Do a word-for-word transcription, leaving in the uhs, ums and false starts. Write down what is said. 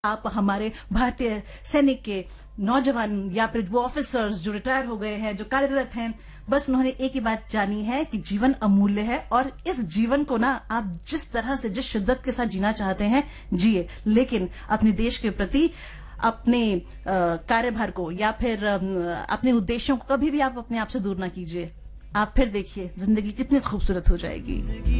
आप हमारे भारतीय सैनिक के नौजवान या फिर वो ऑफिसर्स जो रिटायर हो गए हैं, जो कार्यरत हैं, बस उन्होंने एक ही बात जानी है कि जीवन अमूल्य है और इस जीवन को ना आप जिस तरह से, जिस शिद्दत के साथ जीना चाहते हैं जिए, लेकिन अपने देश के प्रति अपने कार्यभार को या फिर अ, अपने उद्देश्यों को कभी भी आप अपने आप से दूर ना कीजिए। आप फिर देखिए जिंदगी कितनी खूबसूरत हो जाएगी।